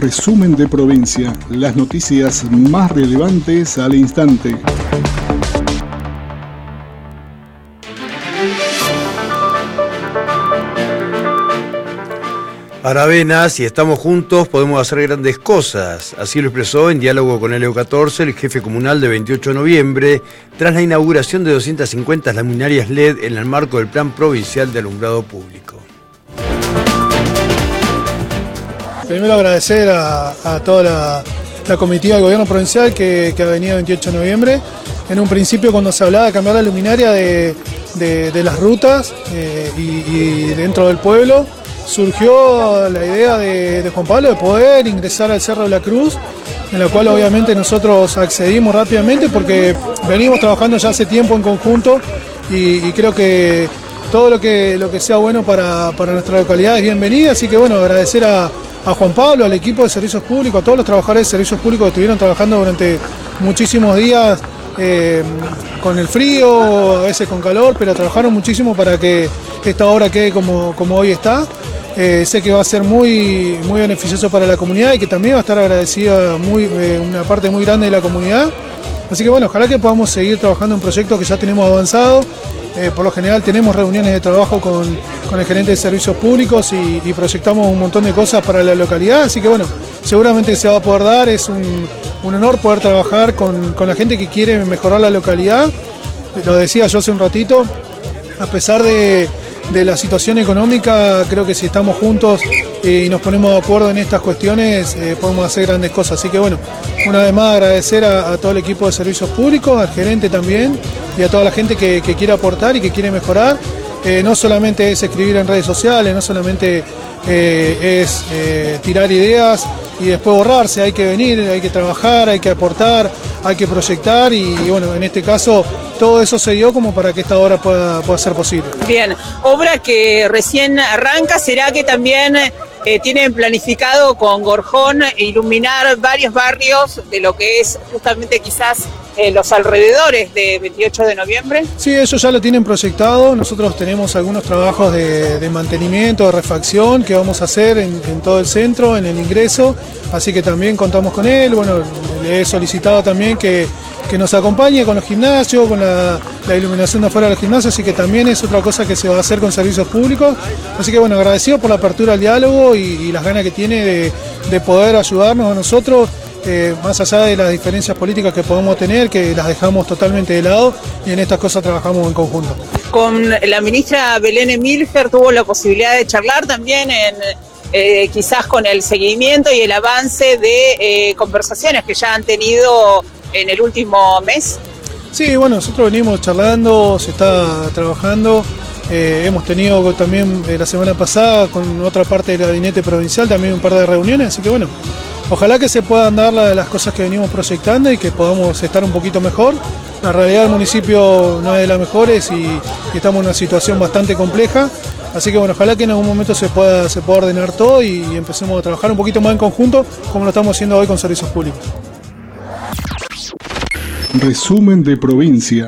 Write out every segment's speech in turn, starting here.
Resumen de provincia, las noticias más relevantes al instante. Aravena, si estamos juntos podemos hacer grandes cosas. Así lo expresó en diálogo con el EU14 el jefe comunal de 28 de noviembre, tras la inauguración de 250 luminarias LED en el marco del Plan Provincial de Alumbrado Público. Primero agradecer a toda la comitiva del gobierno provincial que ha venido el 28 de noviembre. En un principio, cuando se hablaba de cambiar la luminaria de las rutas y dentro del pueblo, surgió la idea de Juan Pablo de poder ingresar al Cerro de la Cruz, en la cual obviamente nosotros accedimos rápidamente porque venimos trabajando ya hace tiempo en conjunto y creo que todo lo que sea bueno para nuestra localidad es bienvenido. Así que bueno, agradecer a Juan Pablo, al equipo de servicios públicos, a todos los trabajadores de servicios públicos que estuvieron trabajando durante muchísimos días con el frío, a veces con calor, pero trabajaron muchísimo para que esta obra quede como hoy está. Sé que va a ser muy beneficioso para la comunidad y que también va a estar agradecida una parte muy grande de la comunidad. Así que bueno, ojalá que podamos seguir trabajando en proyectos que ya tenemos avanzado. Por lo general tenemos reuniones de trabajo con el gerente de servicios públicos y proyectamos un montón de cosas para la localidad, así que bueno, seguramente se va a poder dar. Es un honor poder trabajar con la gente que quiere mejorar la localidad. Lo decía yo hace un ratito, a pesar de la situación económica, creo que si estamos juntos y nos ponemos de acuerdo en estas cuestiones, podemos hacer grandes cosas. Así que bueno, una vez más agradecer a todo el equipo de servicios públicos, al gerente también, y a toda la gente que quiere aportar y que quiere mejorar. No solamente es escribir en redes sociales, no solamente es tirar ideas y después borrarse. Hay que venir, hay que trabajar, hay que aportar, hay que proyectar y bueno, en este caso todo eso se dio como para que esta obra pueda ser posible. Bien, obra que recién arranca. ¿Será que también tienen planificado con Gorjón iluminar varios barrios de lo que es justamente quizás los alrededores de 28 de noviembre? Sí, eso ya lo tienen proyectado. Nosotros tenemos algunos trabajos de mantenimiento, de refacción que vamos a hacer en todo el centro, en el ingreso, así que también contamos con él. Bueno, le he solicitado también que nos acompañe con los gimnasios, con la iluminación de afuera de los gimnasios, así que también es otra cosa que se va a hacer con servicios públicos. Así que bueno, agradecido por la apertura al diálogo y las ganas que tiene de poder ayudarnos a nosotros, más allá de las diferencias políticas que podemos tener, que las dejamos totalmente de lado y en estas cosas trabajamos en conjunto. Con la ministra Belén Emilger tuvo la posibilidad de charlar también quizás con el seguimiento y el avance de conversaciones que ya han tenido en el último mes. Sí, bueno, nosotros venimos charlando, se está trabajando. Hemos tenido también la semana pasada con otra parte del gabinete provincial también un par de reuniones, así que bueno, ojalá que se puedan dar las cosas que venimos proyectando y que podamos estar un poquito mejor. La realidad del municipio no es de las mejores y estamos en una situación bastante compleja, así que bueno, ojalá que en algún momento se pueda ordenar todo y empecemos a trabajar un poquito más en conjunto como lo estamos haciendo hoy con servicios públicos. Resumen de provincia.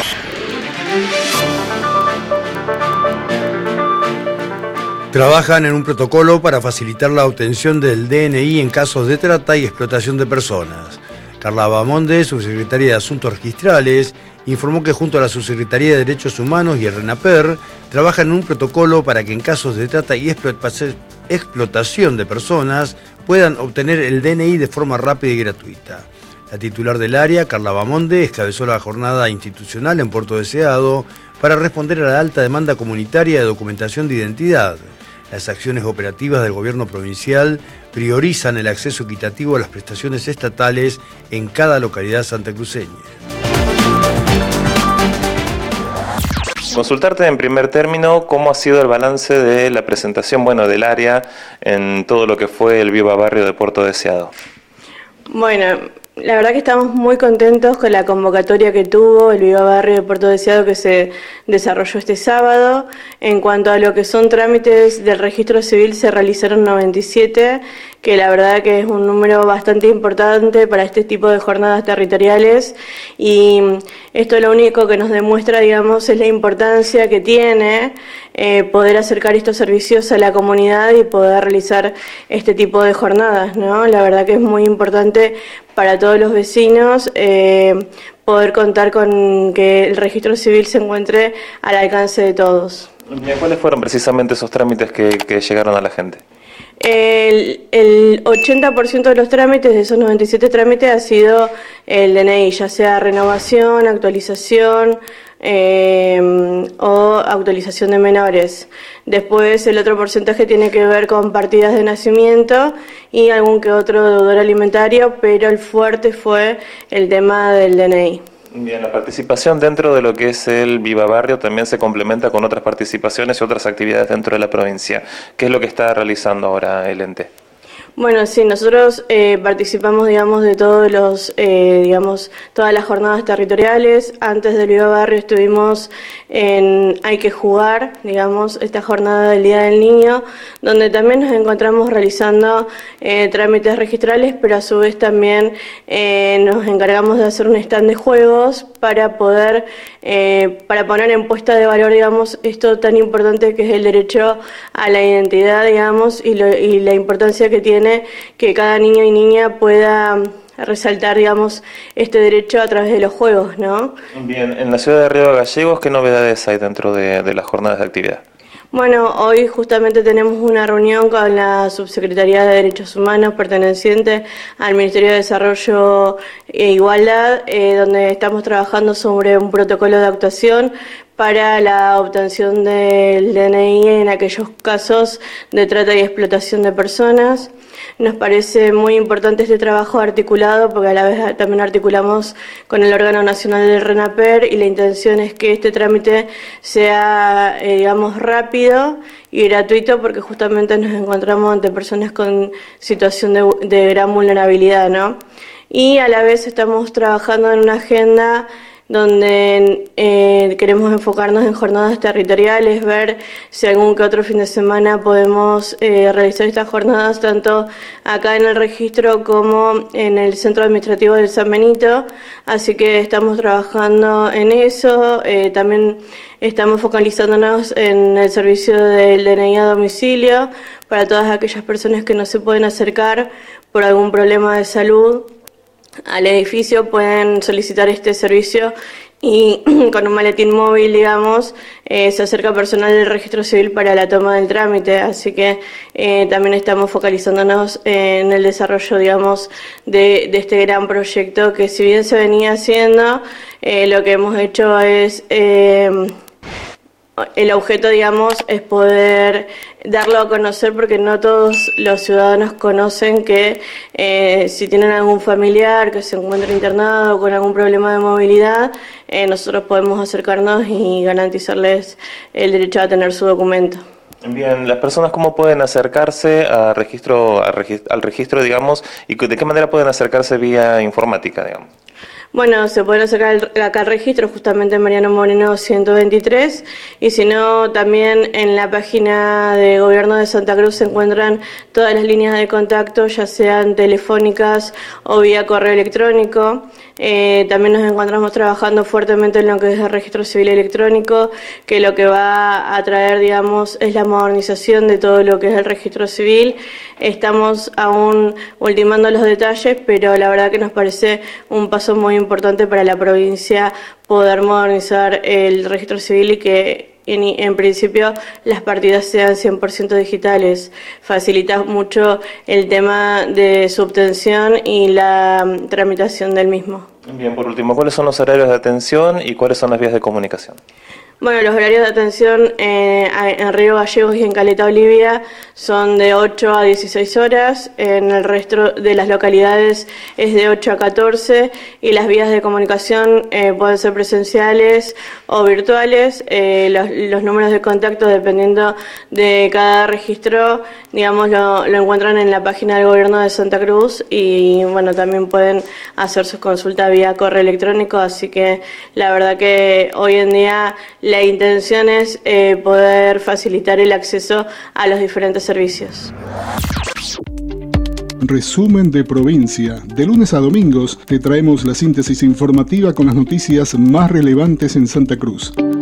Trabajan en un protocolo para facilitar la obtención del DNI en casos de trata y explotación de personas. Carla Bamonde, subsecretaria de Asuntos Registrales, informó que junto a la Subsecretaría de Derechos Humanos y el RENAPER trabajan en un protocolo para que en casos de trata y explotación de personas puedan obtener el DNI de forma rápida y gratuita. La titular del área, Carla Bamonde, encabezó la jornada institucional en Puerto Deseado para responder a la alta demanda comunitaria de documentación de identidad. Las acciones operativas del gobierno provincial priorizan el acceso equitativo a las prestaciones estatales en cada localidad santacruceña. Consultarte en primer término cómo ha sido el balance de la presentación del área en todo lo que fue el Viva Barrio de Puerto Deseado. Bueno, la verdad que estamos muy contentos con la convocatoria que tuvo el Viva Barrio de Puerto Deseado que se desarrolló este sábado. En cuanto a lo que son trámites del registro civil, se realizaron 97 que la verdad que es un número bastante importante para este tipo de jornadas territoriales, y esto lo único que nos demuestra, digamos, es la importancia que tiene poder acercar estos servicios a la comunidad y poder realizar este tipo de jornadas, ¿no? La verdad que es muy importante para todos los vecinos poder contar con que el registro civil se encuentre al alcance de todos. ¿Cuáles fueron precisamente esos trámites que llegaron a la gente? El 80% de los trámites, de esos 97 trámites, ha sido el DNI, ya sea renovación, actualización o actualización de menores. Después el otro porcentaje tiene que ver con partidas de nacimiento y algún que otro deudor alimentario, pero el fuerte fue el tema del DNI. Bien, la participación dentro de lo que es el Viva Barrio también se complementa con otras participaciones y otras actividades dentro de la provincia. ¿Qué es lo que está realizando ahora el ente? Bueno, sí, nosotros participamos, digamos, de todos los, todas las jornadas territoriales. Antes del Viva Barrio estuvimos en Hay que Jugar, digamos, esta jornada del Día del Niño, donde también nos encontramos realizando trámites registrales, pero a su vez también nos encargamos de hacer un stand de juegos para poder, para poner en puesta de valor, digamos, esto tan importante que es el derecho a la identidad, digamos, y la importancia que tiene que cada niño y niña pueda resaltar, digamos, este derecho a través de los juegos, ¿no? Bien, en la ciudad de Río Gallegos, ¿qué novedades hay dentro de las jornadas de actividad? Bueno, hoy justamente tenemos una reunión con la Subsecretaría de Derechos Humanos perteneciente al Ministerio de Desarrollo e Igualdad, donde estamos trabajando sobre un protocolo de actuación para la obtención del DNI en aquellos casos de trata y explotación de personas. Nos parece muy importante este trabajo articulado porque a la vez también articulamos con el órgano nacional del RENAPER y la intención es que este trámite sea, digamos, rápido y gratuito porque justamente nos encontramos ante personas con situación de gran vulnerabilidad, ¿no? Y a la vez estamos trabajando en una agenda donde queremos enfocarnos en jornadas territoriales, ver si algún que otro fin de semana podemos realizar estas jornadas tanto acá en el registro como en el Centro Administrativo del San Benito, así que estamos trabajando en eso. También estamos focalizándonos en el servicio del DNI a domicilio para todas aquellas personas que no se pueden acercar por algún problema de salud al edificio, pueden solicitar este servicio y con un maletín móvil, digamos, se acerca personal del registro civil para la toma del trámite, así que también estamos focalizándonos en el desarrollo, digamos, de este gran proyecto que si bien se venía haciendo, lo que hemos hecho es... el objeto, digamos, es poder darlo a conocer porque no todos los ciudadanos conocen que si tienen algún familiar que se encuentra internado o con algún problema de movilidad, nosotros podemos acercarnos y garantizarles el derecho a tener su documento. Bien, las personas cómo pueden acercarse al registro, digamos, y de qué manera pueden acercarse vía informática, digamos. Bueno, se pueden acercar acá al registro, justamente en Mariano Moreno 123, y si no, también en la página de Gobierno de Santa Cruz se encuentran todas las líneas de contacto, ya sean telefónicas o vía correo electrónico. También nos encontramos trabajando fuertemente en lo que es el registro civil electrónico, que lo que va a traer, digamos, es la modernización de todo lo que es el registro civil. Estamos aún ultimando los detalles, pero la verdad que nos parece un paso muy importante para la provincia poder modernizar el registro civil y que en principio las partidas sean 100% digitales. Facilita mucho el tema de su obtención y la tramitación del mismo. Bien, por último, ¿cuáles son los horarios de atención y cuáles son las vías de comunicación? Bueno, los horarios de atención en Río Gallegos y en Caleta Olivia son de 8 a 16 horas, en el resto de las localidades es de 8 a 14 y las vías de comunicación pueden ser presenciales o virtuales. Los números de contacto, dependiendo de cada registro, digamos, lo encuentran en la página del Gobierno de Santa Cruz y bueno, también pueden hacer sus consultas vía correo electrónico, así que la verdad que hoy en día la intención es poder facilitar el acceso a los diferentes servicios. Resumen de Provincia. De lunes a domingos te traemos la síntesis informativa con las noticias más relevantes en Santa Cruz.